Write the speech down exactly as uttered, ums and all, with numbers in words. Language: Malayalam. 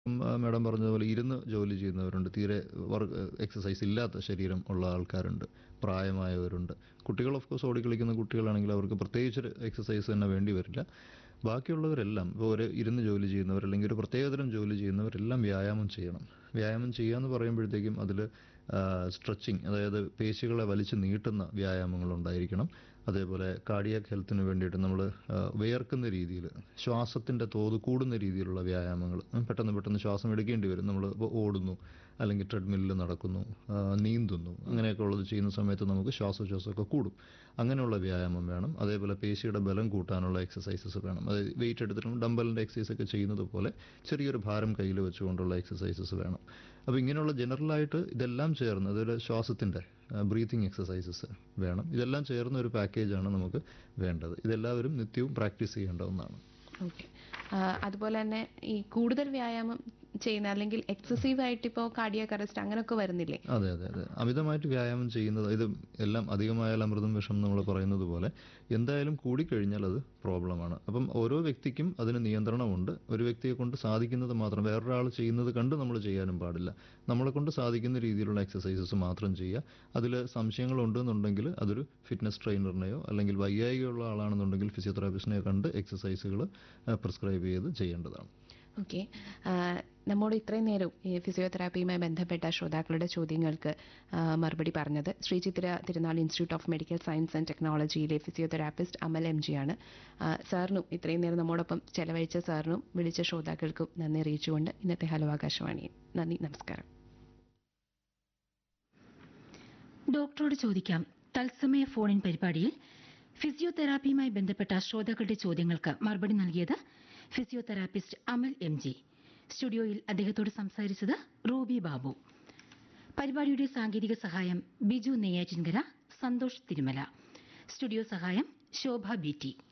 മാഡം പറഞ്ഞതുപോലെ ഇരുന്ന് ജോലി ചെയ്യുന്നവരുണ്ട്, തീരെ വർക്ക് എക്സസൈസ് ഇല്ലാത്ത ശരീരം ഉള്ള ആൾക്കാരുണ്ട്, പ്രായമായവരുണ്ട്. കുട്ടികൾ ഓഫ് കോഴ്സ് ഓടിക്കളിക്കുന്ന കുട്ടികളാണെങ്കിൽ അവർക്ക് പ്രത്യേകിച്ചൊരു എക്സസൈസ് തന്നെ വേണ്ടി വരില്ല. ബാക്കിയുള്ളവരെല്ലാം ഇപ്പോൾ ഒരു ഇരുന്ന് ജോലി ചെയ്യുന്നവർ അല്ലെങ്കിൽ ഒരു പ്രത്യേകതരം ജോലി ചെയ്യുന്നവരെല്ലാം വ്യായാമം ചെയ്യണം. വ്യായാമം ചെയ്യുക എന്ന് പറയുമ്പോഴത്തേക്കും അതിൽ സ്ട്രെച്ചിങ്, അതായത് പേശികളെ വലിച്ചു നീട്ടുന്ന വ്യായാമങ്ങൾ ഉണ്ടായിരിക്കണം. അതേപോലെ കാർഡിയാക് ഹെൽത്തിന് വേണ്ടിയിട്ട് നമ്മൾ വിയർക്കുന്ന രീതിയിൽ ശ്വാസത്തിൻ്റെ തോത് കൂടുന്ന രീതിയിലുള്ള വ്യായാമങ്ങൾ, പെട്ടെന്ന് പെട്ടെന്ന് ശ്വാസം എടുക്കേണ്ടി വരും. നമ്മൾ ഇപ്പോൾ ഓടുന്നു അല്ലെങ്കിൽ ട്രെഡ്മില്ലിൽ നടക്കുന്നു, നീന്തുന്നു, അങ്ങനെയൊക്കെ ഉള്ളത് ചെയ്യുന്ന സമയത്ത് നമുക്ക് ശ്വാസോച്ഛ്വാസമൊക്കെ കൂടും. അങ്ങനെയുള്ള വ്യായാമം വേണം. അതേപോലെ പേശിയുടെ ബലം കൂട്ടാനുള്ള എക്സസൈസസ് വേണം. അതായത് വെയിറ്റ് എടുത്തിട്ടും ഡംബലിൻ്റെ എക്സസൈസ് ഒക്കെ ചെയ്യുന്നത് പോലെ ചെറിയൊരു ഭാരം കയ്യിൽ വെച്ചുകൊണ്ടുള്ള എക്സസൈസസ് വേണം. അപ്പോൾ ഇങ്ങനെയുള്ള ജനറലായിട്ട് ഇതെല്ലാം ചേർന്ന് അതൊരു ശ്വാസത്തിൻ്റെ ബ്രീത്തിങ് എക്സസൈസസ് വേണം. ഇതെല്ലാം ചേർന്ന ഒരു പാക്കേജാണ് നമുക്ക് വേണ്ടത്. ഇതെല്ലാവരും നിത്യവും പ്രാക്ടീസ് ചെയ്യേണ്ട ഒന്നാണ്. ഓക്കെ. അതുപോലെ തന്നെ ഈ കൂടുതൽ വ്യായാമം ചെയ്യുന്ന അല്ലെങ്കിൽ എക്സസീവ് ആയിട്ട് ഇപ്പോൾ കാർഡിയാക് അറസ്റ്റ് അങ്ങനെയൊക്കെ വരുന്നില്ലേ? അതെ അതെ അതെ അമിതമായിട്ട് വ്യായാമം ചെയ്യുന്നത്, ഇത് എല്ലാം അധികമായാൽ അമൃതം വിഷം നമ്മൾ പറയുന്നത് പോലെ എന്തായാലും കൂടിക്കഴിഞ്ഞാൽ അത് പ്രോബ്ലമാണ്. അപ്പം ഓരോ വ്യക്തിക്കും അതിന് നിയന്ത്രണമുണ്ട്. ഒരു വ്യക്തിയെ കൊണ്ട് സാധിക്കുന്നത് മാത്രം, വേറൊരാൾ ചെയ്യുന്നത് കണ്ട് നമ്മൾ ചെയ്യാനും പാടില്ല. നമ്മളെ കൊണ്ട് സാധിക്കുന്ന രീതിയിലുള്ള എക്സസൈസസ് മാത്രം ചെയ്യുക. അതിൽ സംശയങ്ങളുണ്ടെന്നുണ്ടെങ്കിൽ അതൊരു ഫിറ്റ്നസ് ട്രെയിനറിനെയോ അല്ലെങ്കിൽ വൈകായികമുള്ള ആളാണെന്നുണ്ടെങ്കിൽ ഫിസിയോതെറാപ്പിസ്റ്റിനെയോ കണ്ട് എക്സസൈസുകൾ പ്രിസ്ക്രൈബ് ചെയ്ത് ചെയ്യേണ്ടതാണ്. ഓക്കെ. നമ്മോട് ഇത്രയും നേരം ഈ ഫിസിയോതെറാപ്പിയുമായി ബന്ധപ്പെട്ട ശ്രോതാക്കളുടെ ചോദ്യങ്ങൾക്ക് മറുപടി പറഞ്ഞത് Shri Chithira Thirunal institute of medical science and ടെക്നോളജിയിലെ physiotherapist Amal M G ആണ്. സാറിനും ഇത്രയും നേരം നമ്മോടൊപ്പം ചെലവഴിച്ച സാറിനും വിളിച്ച ശ്രോതാക്കൾക്കും നന്ദി അറിയിച്ചുകൊണ്ട് ഇന്നത്തെ ഹലോ ആകാശവാണി നന്ദി, നമസ്കാരം. ഡോക്ടറോട് ചോദിക്കാം തത്സമയ ഫോണിൻ പരിപാടിയിൽ ഫിസിയോതെറാപ്പിയുമായി ബന്ധപ്പെട്ട ശ്രോതാക്കളുടെ ചോദ്യങ്ങൾക്ക് മറുപടി നൽകിയത് ഫിസിയോതെറാപ്പിസ്റ്റ് അമൽ എം ജി. സ്റ്റുഡിയോയിൽ അദ്ദേഹത്തോട് സംസാരിച്ചത് റൂബി ബാബു. പരിപാടിയുടെ സാങ്കേതിക സഹായം ബിജു നെയ്യാറ്റിൻകര, സന്തോഷ് തിരുമല. സ്റ്റുഡിയോ സഹായം ശോഭ ബി ടി.